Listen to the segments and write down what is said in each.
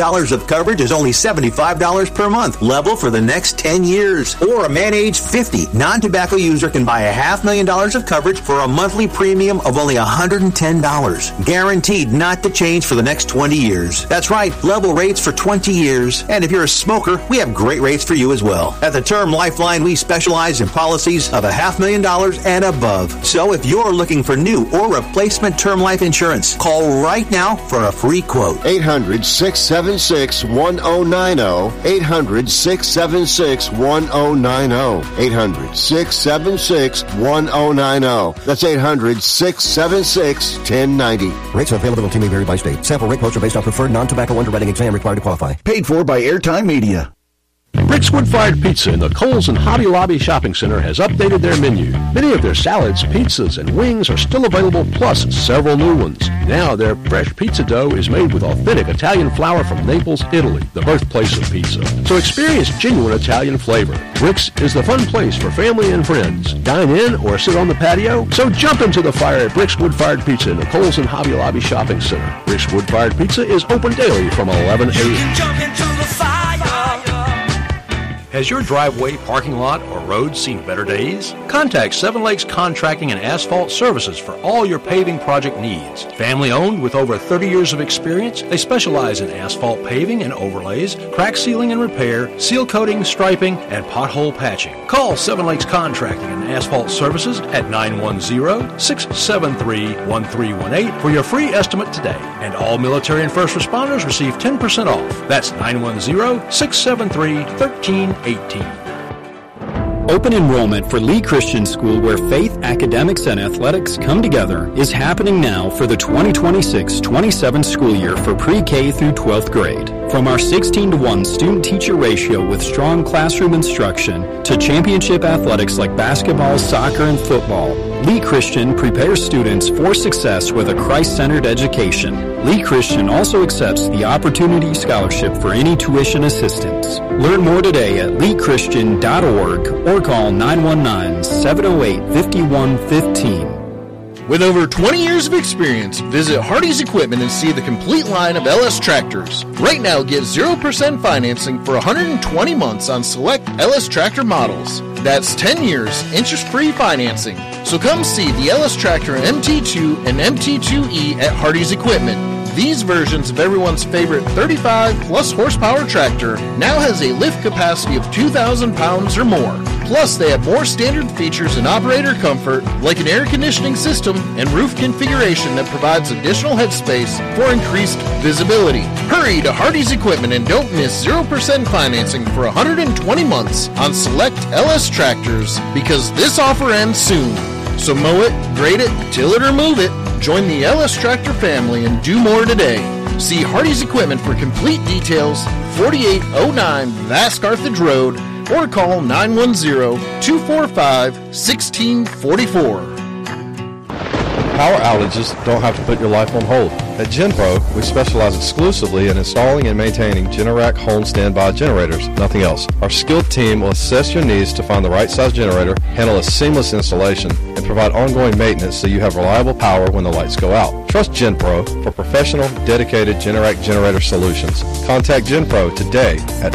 of coverage is only $75 per month, level for the next 10 years. Or a man age 50, non-tobacco user can buy $500,000 of coverage for a monthly premium of only $110. Guaranteed not to change for the next 20 years. That's right, level rates for 20 years. And if you're a smoker, we have great rates for you as well. At the Term Lifeline, we specialize in policies of $500,000 and above. So if you're looking for new or replacement term life insurance, call right now for a free quote. 800-676-1090. 800-676-1090. 800-676-1090. That's 800-676-1090. Rates and availability may vary by state. Sample rate quotes are based on preferred non-tobacco underwriting exam required to qualify. Paid for by Airtime Media. Rick's Wood-Fired Pizza in the Kohl's and Hobby Lobby Shopping Center has updated their menu. Many of their salads, pizzas, and wings are still available, plus several new ones. Now their fresh pizza dough is made with authentic Italian flour from Naples, Italy, the birthplace of pizza. So experience genuine Italian flavor. Rick's is the fun place for family and friends. Dine in or sit on the patio? So jump into the fire at Rick's Wood-Fired Pizza in the Kohl's and Hobby Lobby Shopping Center. Rick's Wood-Fired Pizza is open daily from 11 a.m. You can jump into the fire. Has your driveway, parking lot, or road seen better days? Contact Seven Lakes Contracting and Asphalt Services for all your paving project needs. Family owned with over 30 years of experience, they specialize in asphalt paving and overlays, crack sealing and repair, seal coating, striping, and pothole patching. Call Seven Lakes Contracting and Asphalt Services at 910-673-1318 for your free estimate today. And all military and first responders receive 10% off. That's 910-673-1318. Open enrollment for Lee Christian School, where faith, academics, and athletics come together, is happening now for the 2026-27 school year for pre-K through 12th grade. From our 16-to-1 student-teacher ratio with strong classroom instruction to championship athletics like basketball, soccer, and football, Lee Christian prepares students for success with a Christ-centered education. Lee Christian also accepts the Opportunity Scholarship for any tuition assistance. Learn more today at leechristian.org or call 919-708-5115. With over 20 years of experience, visit Hardy's Equipment and see the complete line of LS tractors. Right now, get 0% financing for 120 months on select LS tractor models. That's 10 years, interest-free financing. So come see the LS Tractor MT2 and MT2E at Hardy's Equipment. These versions of everyone's favorite 35-plus horsepower tractor now has a lift capacity of 2,000 pounds or more. Plus, they have more standard features and operator comfort, like an air conditioning system and roof configuration that provides additional headspace for increased visibility. Hurry to Hardy's Equipment and don't miss 0% financing for 120 months on select LS tractors, because this offer ends soon. So mow it, grade it, till it, or move it. Join the LS Tractor family and do more today. See Hardy's Equipment for complete details, 4809 Vask Carthage Road, or call 910-245-1644. Power outages don't have to put your life on hold. At GenPro, we specialize exclusively in installing and maintaining Generac home standby generators, nothing else. Our skilled team will assess your needs to find the right size generator, handle a seamless installation, and provide ongoing maintenance so you have reliable power when the lights go out. Trust GenPro for professional, dedicated Generac generator solutions. Contact GenPro today at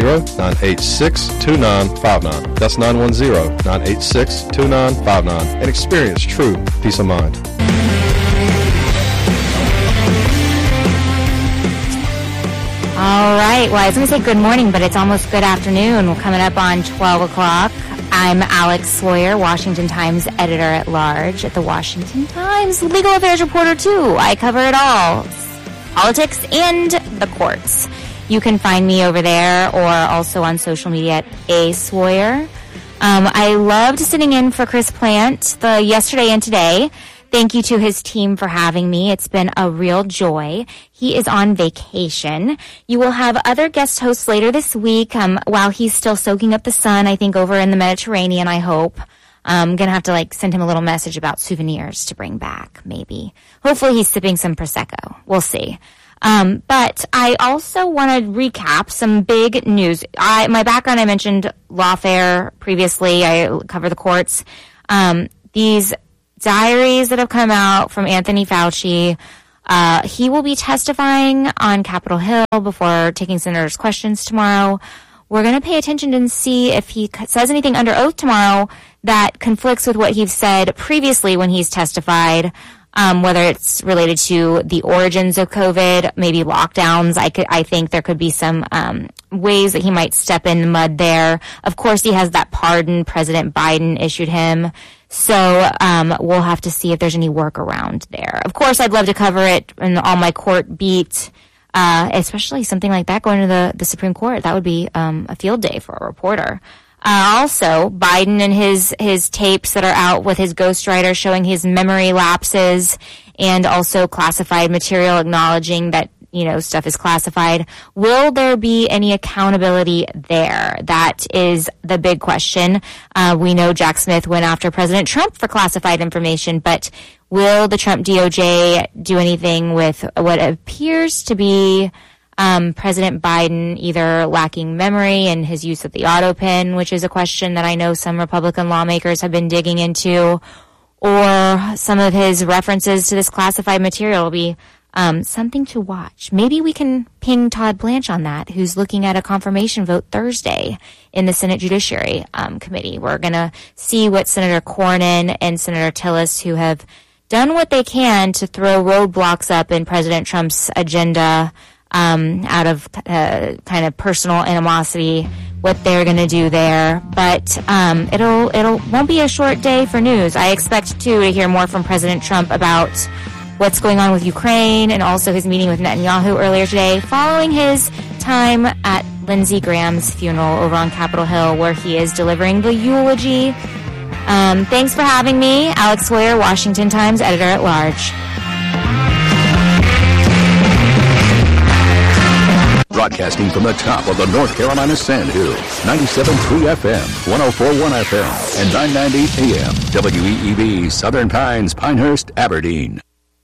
910-986-2959. That's 910-986-2959 and experience true peace of mind. All right. Well, I was going to say good morning, but it's almost good afternoon. We're coming up on 12 o'clock. I'm Alex Sawyer, Washington Times editor-at-large at the Washington Times, legal affairs reporter, too. I cover it all, politics and the courts. You can find me over there or also on social media at @asawyer. I loved sitting in for Chris Plant yesterday and today. Thank you to his team for having me. It's been a real joy. He is on vacation. You will have other guest hosts later this week while he's still soaking up the sun, I think, over in the Mediterranean, I hope. I'm going to have to send him a little message about souvenirs to bring back, maybe. Hopefully he's sipping some Prosecco. We'll see. But I also want to recap some big news. My background, I mentioned lawfare previously. I cover the courts. These diaries that have come out from Anthony Fauci He will be testifying on Capitol Hill before taking senators' questions tomorrow. We're going to pay attention and see if he says anything under oath tomorrow that conflicts with what he's said previously when he's testified, whether it's related to the origins of COVID, maybe lockdowns. I think there could be some ways that he might step in the mud there. Of course, he has that pardon President Biden issued him. So we'll have to see if there's any workaround there. Of course, I'd love to cover it on my court beat. Especially something like that going to the Supreme Court. That would be a field day for a reporter. Also, Biden and his tapes that are out with his ghostwriter showing his memory lapses and also classified material acknowledging that, stuff is classified. Will there be any accountability there? That is the big question. We know Jack Smith went after President Trump for classified information, but will the Trump DOJ do anything with what appears to be President Biden either lacking memory and his use of the auto pen, which is a question that I know some Republican lawmakers have been digging into, or some of his references to this classified material will be something to watch. Maybe we can ping Todd Blanche on that, who's looking at a confirmation vote Thursday in the Senate Judiciary Committee. We're going to see what Senator Cornyn and Senator Tillis, who have done what they can to throw roadblocks up in President Trump's agenda out of kind of personal animosity, what they're going to do there. But it'll won't be a short day for news. I expect, too, to hear more from President Trump about what's going on with Ukraine and also his meeting with Netanyahu earlier today following his time at Lindsey Graham's funeral over on Capitol Hill, where he is delivering the eulogy. Thanks for having me. Alex Sawyer, Washington Times editor-at-large. Broadcasting from the top of the North Carolina Sand Hills, 97.3 FM, 104.1 FM, and 990 AM, WEEB, Southern Pines, Pinehurst, Aberdeen.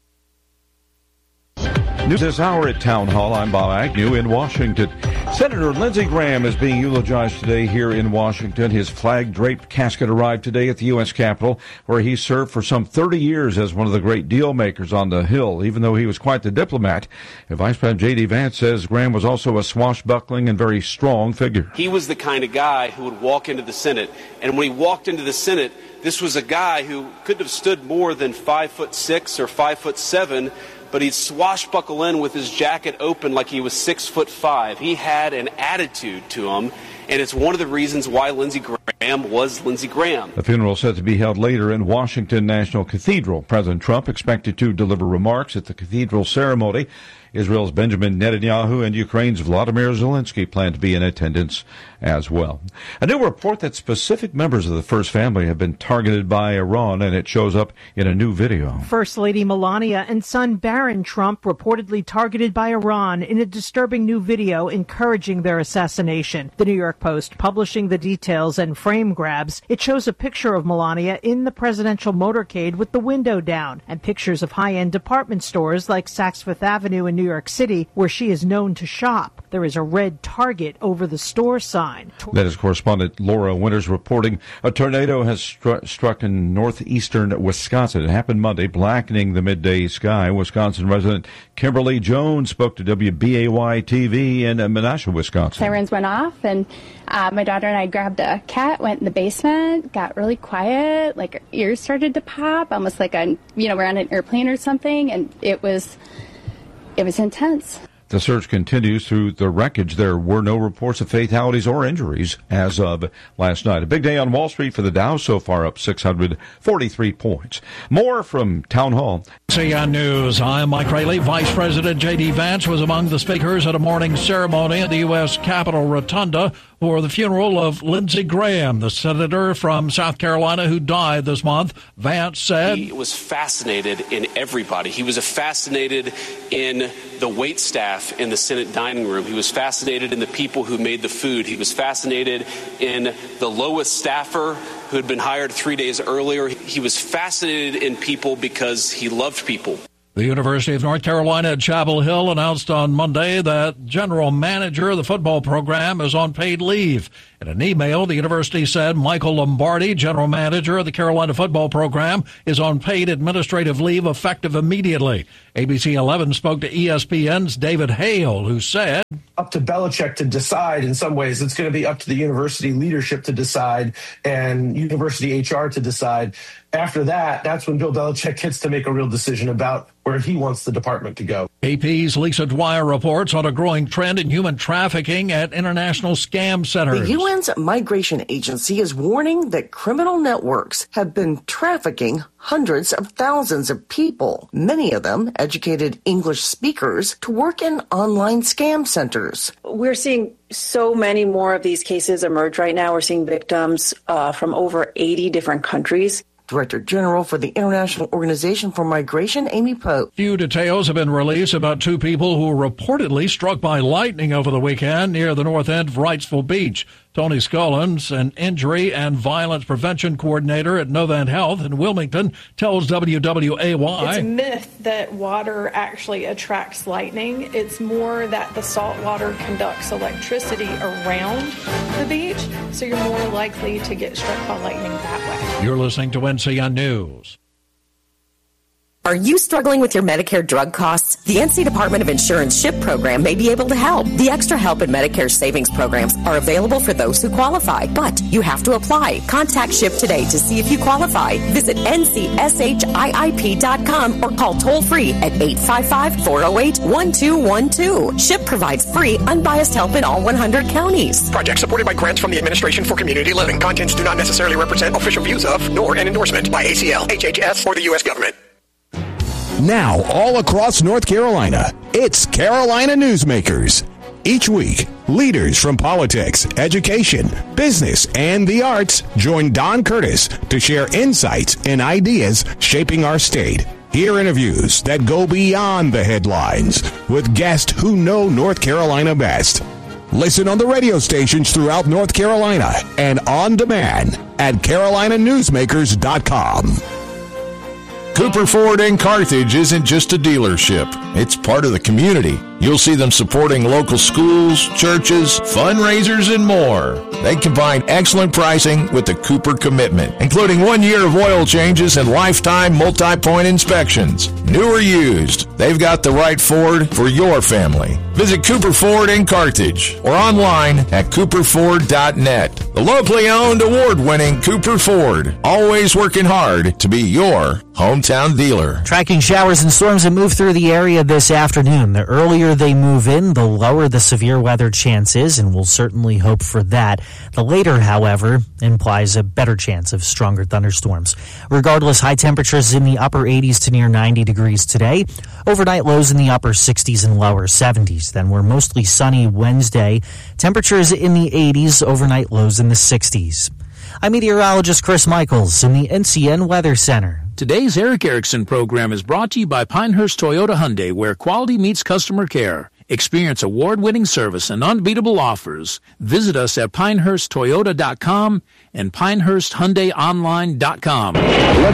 News this hour at Town Hall. I'm Bob Agnew in Washington. Senator Lindsey Graham is being eulogized today here in Washington. His flag-draped casket arrived today at the U.S. Capitol, where he served for some 30 years as one of the great deal makers on the Hill, even though he was quite the diplomat. And Vice President J.D. Vance says Graham was also a swashbuckling and very strong figure. He was the kind of guy who would walk into the Senate, and when he walked into the Senate, this was a guy who couldn't have stood more than 5'6" or 5'7", but he'd swashbuckle in with his jacket open like he was 6'5". He had an attitude to him, and it's one of the reasons why Lindsey Graham was Lindsey Graham. The funeral set to be held later in Washington National Cathedral. President Trump expected to deliver remarks at the cathedral ceremony. Israel's Benjamin Netanyahu and Ukraine's Vladimir Zelensky plan to be in attendance as well. A new report that specific members of the First Family have been targeted by Iran, and it shows up in a new video. First Lady Melania and son Barron Trump reportedly targeted by Iran in a disturbing new video encouraging their assassination. The New York Post publishing the details and frame grabs. It shows a picture of Melania in the presidential motorcade with the window down, and pictures of high-end department stores like Saks Fifth Avenue in New York City, where she is known to shop. There is a red target over the store sign. That is correspondent Laura Winters reporting. A tornado has struck in northeastern Wisconsin. It happened Monday, blackening the midday sky. Wisconsin resident Kimberly Jones spoke to WBAY-TV in Menasha, Wisconsin. Sirens went off, and my daughter and I grabbed a cat, went in the basement, got really quiet, like our ears started to pop, almost like we're on an airplane or something, and it was intense. The search continues through the wreckage. There were no reports of fatalities or injuries as of last night. A big day on Wall Street for the Dow, so far up 643 points. More from Town Hall. CN News. I'm Mike Rayleigh. Vice President J.D. Vance was among the speakers at a morning ceremony at the U.S. Capitol Rotunda for the funeral of Lindsey Graham, the senator from South Carolina who died this month. Vance said he was fascinated in everybody. He was fascinated in the wait staff in the Senate dining room. He was fascinated in the people who made the food. He was fascinated in the lowest staffer who had been hired 3 days earlier. He was fascinated in people because he loved people. The University of North Carolina at Chapel Hill announced on Monday that general manager of the football program is on paid leave. In an email, the university said Michael Lombardi, general manager of the Carolina football program, is on paid administrative leave effective immediately. ABC 11 spoke to ESPN's David Hale, who said, up to Belichick to decide. In some ways, it's going to be up to the university leadership to decide and university HR to decide. After that, that's when Bill Belichick gets to make a real decision about where he wants the department to go. AP's Lisa Dwyer reports on a growing trend in human trafficking at international scam centers. The UN's migration agency is warning that criminal networks have been trafficking hundreds of thousands of people, many of them educated English speakers, to work in online scam centers. We're seeing so many more of these cases emerge right now. We're seeing victims from over 80 different countries. Director General for the International Organization for Migration, Amy Pope. Few details have been released about two people who were reportedly struck by lightning over the weekend near the north end of Wrightsville Beach. Tony Scullins, an injury and violence prevention coordinator at Novant Health in Wilmington, tells WWAY. It's a myth that water actually attracts lightning. It's more that the salt water conducts electricity around the beach, so you're more likely to get struck by lightning that way. You're listening to NCN News. Are you struggling with your Medicare drug costs? The NC Department of Insurance SHIP program may be able to help. The Extra Help and Medicare savings programs are available for those who qualify, but you have to apply. Contact SHIP today to see if you qualify. Visit ncshiip.com or call toll-free at 855-408-1212. SHIP provides free, unbiased help in all 100 counties. Project supported by grants from the Administration for Community Living. Contents do not necessarily represent official views of, nor an endorsement by ACL, HHS, or the U.S. government. Now, all across North Carolina, it's Carolina Newsmakers. Each week, leaders from politics, education, business, and the arts join Don Curtis to share insights and ideas shaping our state. Hear interviews that go beyond the headlines with guests who know North Carolina best. Listen on the radio stations throughout North Carolina and on demand at carolinanewsmakers.com. Cooper Ford in Carthage isn't just a dealership. It's part of the community. You'll see them supporting local schools, churches, fundraisers, and more. They combine excellent pricing with the Cooper commitment, including 1 year of oil changes and lifetime multi-point inspections. New or used, they've got the right Ford for your family. Visit Cooper Ford in Carthage or online at cooperford.net. The locally owned, award-winning Cooper Ford, always working hard to be your hometown dealer. Tracking showers and storms that move through the area this afternoon. The earlier they move in, the lower the severe weather chance is, and we'll certainly hope for that. The later, however, implies a better chance of stronger thunderstorms. Regardless, high temperatures in the upper 80s to near 90 degrees today. Overnight lows in the upper 60s and lower 70s. Then we're mostly sunny Wednesday. Temperatures in the 80s, overnight lows in the 60s. I'm meteorologist Chris Michaels in the NCN Weather Center. Today's Eric Erickson program is brought to you by Pinehurst Toyota Hyundai, where quality meets customer care. Experience award-winning service and unbeatable offers. Visit us at pinehursttoyota.com and pinehursthyundaiponline.com.